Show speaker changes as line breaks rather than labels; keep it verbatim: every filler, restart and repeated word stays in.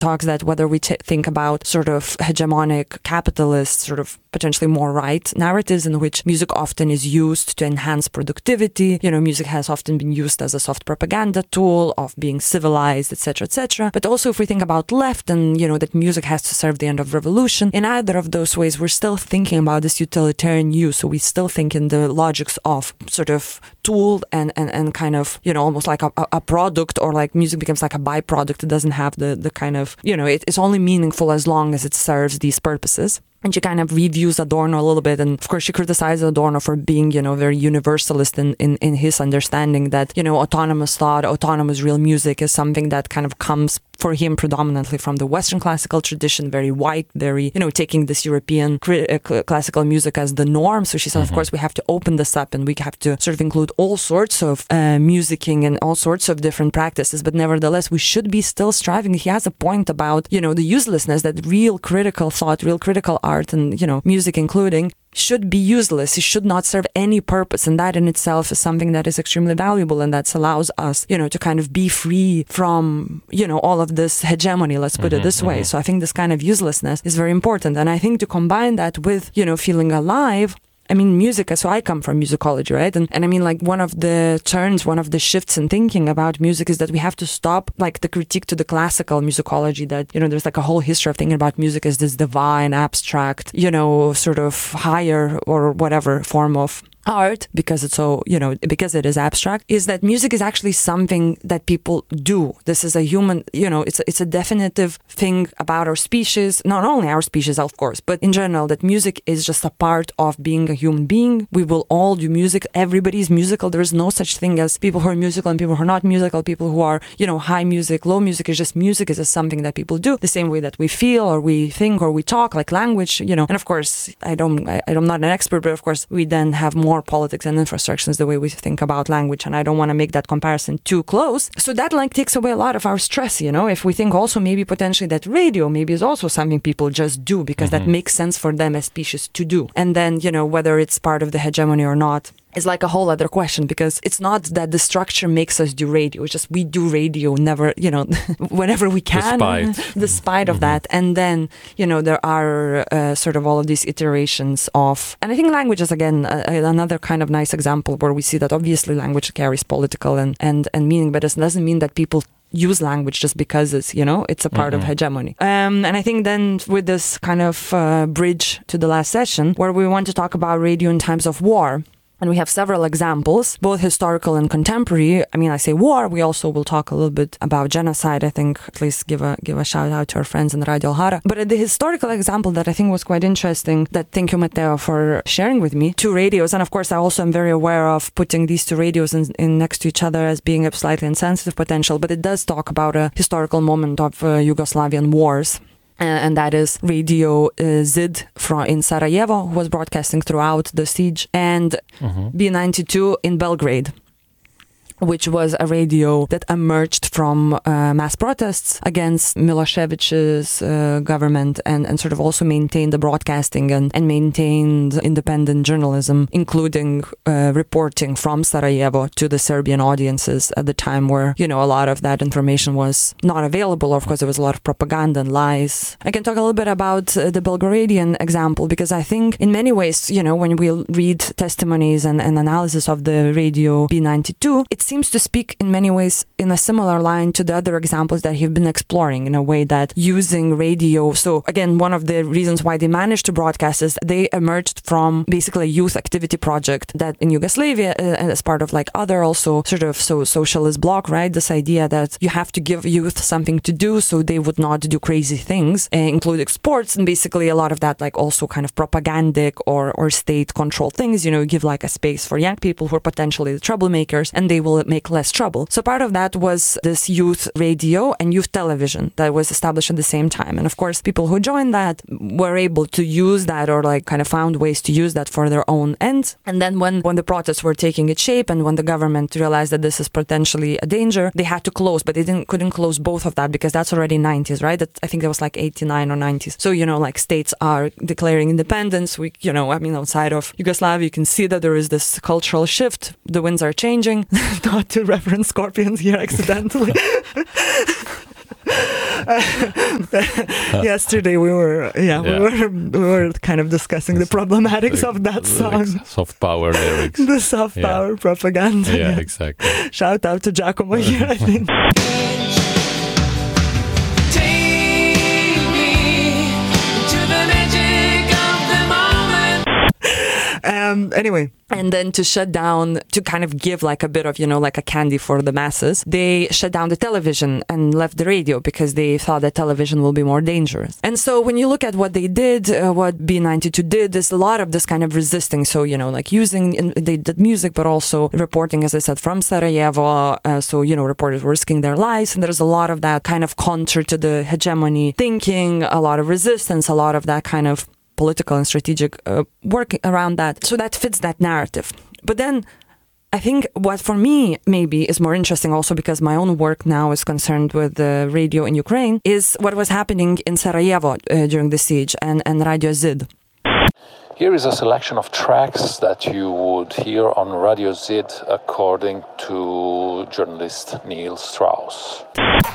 talks that whether we t- think about sort of hegemonic capitalist, sort of potentially more right narratives in which music often is used to enhance productivity. You know, music has often been used as a soft propaganda tool of being civilized, et cetera, et cetera. But also if we think about left and, you know, that music has to serve the end of revolution, in either of those ways, we're still thinking about this utilitarian use. So we still think in the logics of sort of tool and, and, and kind of, you know, almost like a, a product, or like music becomes like a byproduct. It doesn't have the, the kind of, you know, it, it's only meaningful as long as it serves these purposes. And she kind of reviews Adorno a little bit. And of course, she criticizes Adorno for being, you know, very universalist in, in, in his understanding that, you know, autonomous thought, autonomous real music is something that kind of comes for him predominantly from the Western classical tradition, very white, very, you know, taking this European cri- uh, classical music as the norm. So she said, mm-hmm. of course, we have to open this up and we have to sort of include all sorts of uh, musicking and all sorts of different practices. But nevertheless, we should be still striving. He has a point about, you know, the uselessness that real critical thought, real critical art and, you know, music including, should be useless. It should not serve any purpose. And that in itself is something that is extremely valuable. And that allows us, you know, to kind of be free from, you know, all of this hegemony, let's put mm-hmm, it this mm-hmm. way. So I think this kind of uselessness is very important. And I think to combine that with, you know, feeling alive, I mean, music, so I come from musicology, right? And, and I mean, like, one of the turns, one of the shifts in thinking about music is that we have to stop, like, the critique to the classical musicology that, you know, there's like a whole history of thinking about music as this divine, abstract, you know, sort of higher or whatever form of art, because it's so, you know, because it is abstract, is that music is actually something that people do. This is a human, you know, it's a, it's a definitive thing about our species, not only our species, of course, but in general, that music is just a part of being a human being. We will all do music. Everybody's musical. There is no such thing as people who are musical and people who are not musical, people who are, you know, high music, low music. Is just music is just something that people do, the same way that we feel or we think or we talk, like language, you know. And of course, I don't, I, I'm not an expert, but of course, we then have more more politics and infrastructures the way we think about language, and I don't want to make that comparison too close. So that like takes away a lot of our stress, you know, if we think also maybe potentially that radio maybe is also something people just do because mm-hmm. that makes sense for them as species to do. And then, you know, whether it's part of the hegemony or not is like a whole other question, because it's not that the structure makes us do radio. It's just we do radio never, you know, whenever we can, despite, despite mm-hmm. of that. And then, you know, there are uh, sort of all of these iterations of, and I think language is again uh, another kind of nice example where we see that obviously language carries political and, and, and meaning, but it doesn't mean that people use language just because it's, you know, it's a part mm-hmm. of hegemony. Um, and I think then with this kind of uh, bridge to the last session where we want to talk about radio in times of war. And we have several examples, both historical and contemporary. I mean, I say war. We also will talk a little bit about genocide. I think at least give a give a shout out to our friends in Radio Alhara. But the historical example that I think was quite interesting, that thank you, Matteo, for sharing with me, two radios. And of course, I also am very aware of putting these two radios in, in next to each other as being a slightly insensitive potential. But it does talk about a historical moment of uh, Yugoslavian wars. And that is Radio uh, Zid from in Sarajevo, who was broadcasting throughout the siege, and mm-hmm. B ninety-two in Belgrade, which was a radio that emerged from uh, mass protests against Milosevic's uh, government and, and sort of also maintained the broadcasting and, and maintained independent journalism, including uh, reporting from Sarajevo to the Serbian audiences at the time where, you know, a lot of that information was not available. Of course, there was a lot of propaganda and lies. I can talk a little bit about uh, the Belgradian example, because I think in many ways, you know, when we read testimonies and, and analysis of the radio B ninety-two, it's seems to speak in many ways in a similar line to the other examples that you've been exploring, in a way that using radio. So again, one of the reasons why they managed to broadcast is they emerged from basically a youth activity project that in Yugoslavia, uh, as part of like other also sort of so socialist bloc, right? This idea that you have to give youth something to do so they would not do crazy things, uh, including sports, and basically a lot of that like also kind of propagandic or, or state controlled things, you know, give like a space for young people who are potentially the troublemakers, and they will make less trouble. So part of that was this youth radio and youth television that was established at the same time. And of course, people who joined that were able to use that, or like kind of found ways to use that for their own ends. And then when, when the protests were taking its shape and when the government realized that this is potentially a danger, they had to close, but they didn't couldn't close both of that because that's already nineties, right? That, I think that was like eighty-nine or nineties. So, you know, like states are declaring independence. We, you know, I mean, outside of Yugoslavia, you can see that there is this cultural shift. The winds are changing. Not to reference Scorpions here accidentally. Yesterday we were, yeah,
Yeah.
we were we were kind of discussing the problematics of that song,
Soft power lyrics.
the soft
Yeah.
power propaganda.
Yeah, exactly.
Shout out to Giacomo here, I think.
Take me to the magic of the moment.
Um, anyway, and then to shut down, to kind of give like a bit of, you know, like a candy for the masses, they shut down the television and left the radio because they thought that television will be more dangerous. And so when you look at what they did, uh, what B ninety-two did, there's a lot of this kind of resisting. So, you know, like using, in, they did music, but also reporting, as I said, from Sarajevo. Uh, so, you know, reporters were risking their lives. And there's a lot of that kind of counter to the hegemony thinking, a lot of resistance, a lot of that kind of political and strategic uh, work around that. So that fits that narrative. But then I think what for me maybe is more interesting also because my own work now is concerned with the radio in Ukraine is what was happening in Sarajevo uh, during the siege and, and Radio Zid.
Here is a selection of tracks that you would hear on Radio Zid according to journalist Neil Strauss.